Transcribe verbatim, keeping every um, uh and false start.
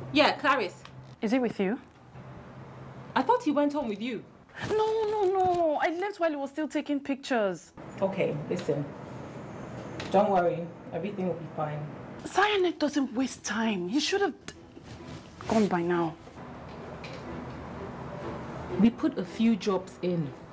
Yeah, Clarice. Is he with you? I thought he went home with you. No, no, no. I left while he was still taking pictures. Okay, listen. Don't worry. Everything will be fine. Cyanide doesn't waste time. He should have gone by now. We put a few drops in.